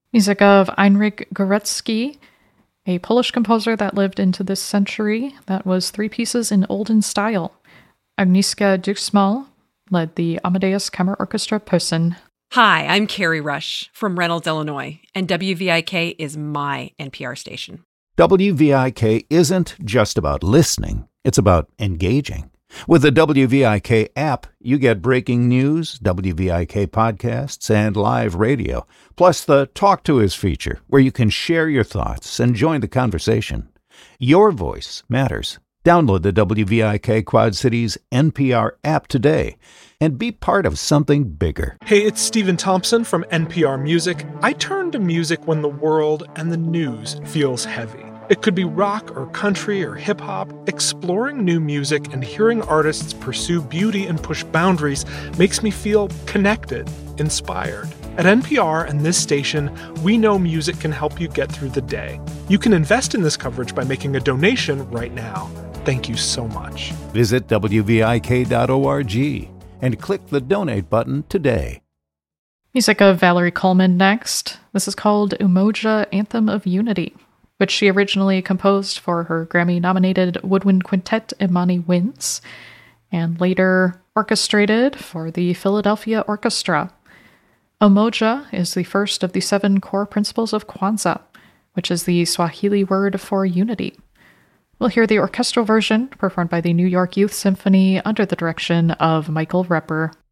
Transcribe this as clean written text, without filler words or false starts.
Music of Heinrich Górecki, a Polish composer that lived into this century. That was three pieces in olden style. Agnieszka Dürrsmal led the Amadeus Kammer Orchestra Posen. Hi, I'm Carrie Rush from Reynolds, Illinois, and WVIK is my NPR station. WVIK isn't just about listening, it's about engaging. With the WVIK app, you get breaking news, WVIK podcasts, and live radio, plus the Talk to Us feature, where you can share your thoughts and join the conversation. Your voice matters. Download the WVIK Quad Cities NPR app today and be part of something bigger. Hey, it's Stephen Thompson from NPR Music. I turn to music when the world and the news feels heavy. It could be rock or country or hip-hop. Exploring new music and hearing artists pursue beauty and push boundaries makes me feel connected, inspired. At NPR and this station, we know music can help you get through the day. You can invest in this coverage by making a donation right now. Thank you so much. Visit WVIK.org and click the donate button today. Music of Valerie Coleman next. This is called Umoja Anthem of Unity, which she originally composed for her Grammy-nominated woodwind quintet Imani Winds, and later orchestrated for the Philadelphia Orchestra. Umoja is the first of the 7 core principles of Kwanzaa, which is the Swahili word for unity. We'll hear the orchestral version performed by the New York Youth Symphony under the direction of Michael Repper.